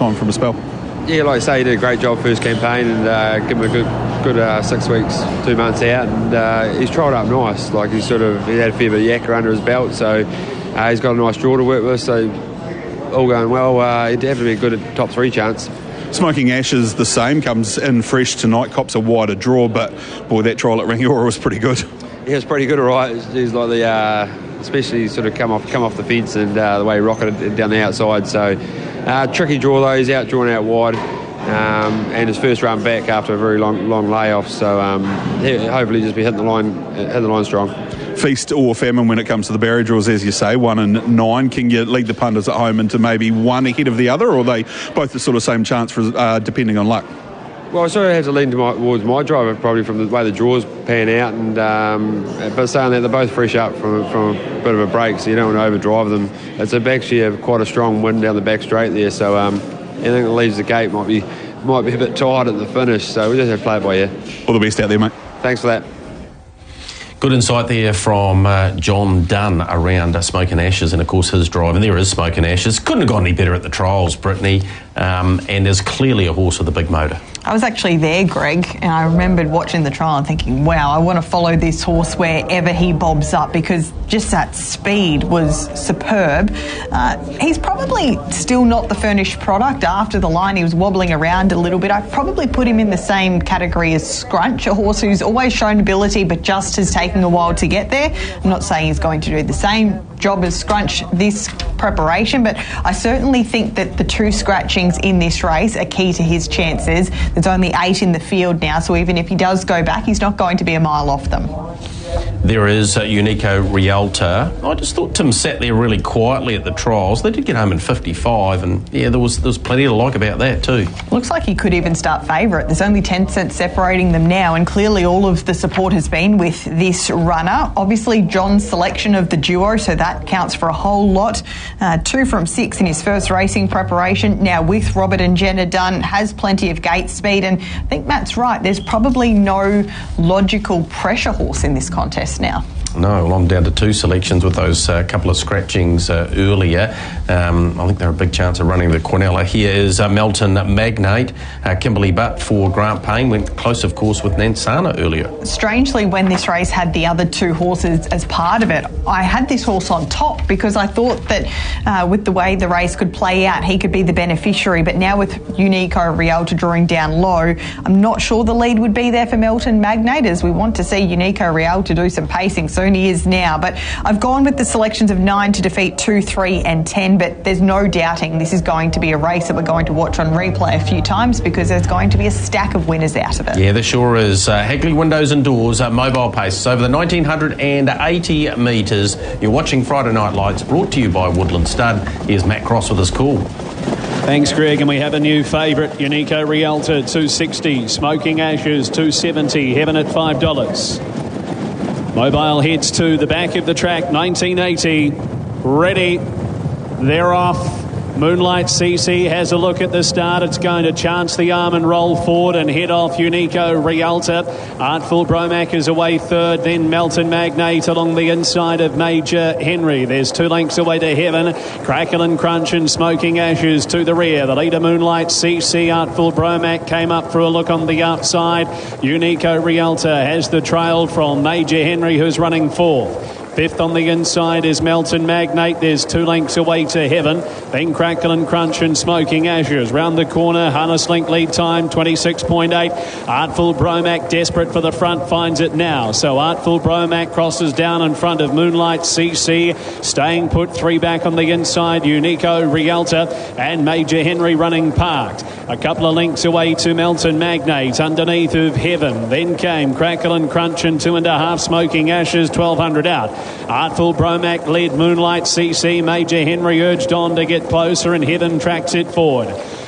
time from a spell. Yeah, like I say, he did a great job first campaign, and give him a good 6 weeks, 2 months out, and he's trialled up nice. Like he had a fair bit of yakka under his belt, so he's got a nice draw to work with. So all going well. He'd definitely be a good top 3 chance. Smoking Ashes the same, comes in fresh tonight, cops a wider draw, but boy, that trial at Rangiora was pretty good. Yeah, it's pretty good, all right. He's like especially sort of come off the fence and the way he rocketed down the outside. So tricky draw though. He's drawn out wide, and his first run back after a very long layoff. So hopefully just be hitting the line strong. Feast or famine when it comes to the barrier draws, as you say, 1 and 9. Can you lead the punters at home into maybe one ahead of the other, or are they both the sort of same chance for depending on luck? Well, I sort of have to lean towards my driver probably from the way the draws pan out, and but saying that they're both fresh up from a bit of a break, so you don't want to overdrive them. It's actually quite a strong wind down the back straight there, so anything that leaves the gate might be a bit tight at the finish, so we just have to play it by ear. All the best out there, mate. Thanks for that. Good insight there from John Dunn around Smoke and Ashes, and of course his drive. And there is Smoke and Ashes. Couldn't have gone any better at the trials, Brittany, and is clearly a horse with a big motor. I was actually there, Greg, and I remembered watching the trial and thinking, wow, I want to follow this horse wherever he bobs up, because just that speed was superb. He's probably still not the furnished product. After the line, he was wobbling around a little bit. I'd probably put him in the same category as Scrunch, a horse who's always shown ability but just has taken a while to get there. I'm not saying he's going to do the same job as Scrunch this preparation, but I certainly think that the 2 scratchings in this race are key to his chances. There's only 8 in the field now, so even if he does go back, he's not going to be a mile off them. There is Unico Rialta. I just thought Tim sat there really quietly at the trials. They did get home in 55, and yeah, there was plenty to like about that too. Looks like he could even start favourite. There's only 10 cents separating them now, and clearly all of the support has been with this runner. Obviously, John's selection of the duo, so that counts for a whole lot. 2 from 6 in his first racing preparation. Now with Robert and Jenna Dunn, has plenty of gate speed, and I think Matt's right. There's probably no logical pressure horse in this contest now. No, well, I'm down to 2 selections with those couple of scratchings earlier. I think they're a big chance of running the Quinella. Here is Melton Magnate. Kimberly Butt for Grant Payne. Went close, of course, with Nansana earlier. Strangely, when this race had the other 2 horses as part of it, I had this horse on top because I thought that with the way the race could play out, he could be the beneficiary. But now with Unico Rialta drawing down low, I'm not sure the lead would be there for Melton Magnate, as we want to see Unico Rialta do some pacing soon. He is now, but I've gone with the selections of 9 to defeat 2, 3 and 10, but there's no doubting this is going to be a race that we're going to watch on replay a few times, because there's going to be a stack of winners out of it. Yeah, there sure is. Hagley Windows and Doors, mobile paces over the 1980 metres. You're watching Friday Night Lights, brought to you by Woodland Stud. Here's Matt Cross with his call. Thanks, Greg, and we have a new favourite, Unico Rialta, $2.60, Smoking Ashes, $2.70, Heaven at $5. Mobile heads to the back of the track, 1980. Ready. They're off. Moonlight CC has a look at the start. It's going to chance the arm and roll forward and head off Unico Rialta. Artful Bromac is away 3rd. Then Melton Magnate along the inside of Major Henry. There's 2 lengths away to Heaven. Crackle and Crunch and Smoking Ashes to the rear. The leader Moonlight CC. Artful Bromac came up for a look on the outside. Unico Rialta has the trail from Major Henry, who's running 4th. 5th on the inside is Melton Magnate. There's 2 lengths away to Heaven. Then Crackle and Crunch and Smoking Ashes. Round the corner, Harness Link lead time, 26.8. Artful Bromac, desperate for the front, finds it now. So Artful Bromac crosses down in front of Moonlight CC. Staying put, 3 back on the inside, Unico Rialta. And Major Henry running parked. A couple of lengths away to Melton Magnate, underneath of Heaven. Then came Crackle and Crunch and 2.5 Smoking Ashes, 1,200 out. Artful Bromac led Moonlight CC. Major Henry urged on to get closer, and Heaven tracks it forward.